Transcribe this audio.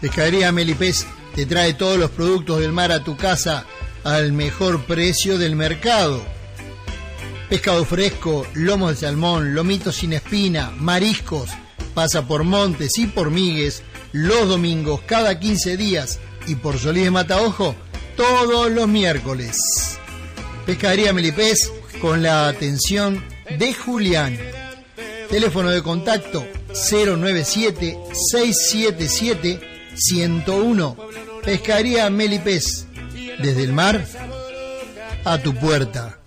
Pescadería Melipés te trae todos los productos del mar a tu casa al mejor precio del mercado. Pescado fresco, lomos de salmón, lomitos sin espina, mariscos. Pasa por Montes y por Migues los domingos cada 15 días y por Solís de Mataojo todos los miércoles. Pescadería Melipés con la atención de Julián. Teléfono de contacto 097-677-101. Pescadería Melipés, desde el mar a tu puerta.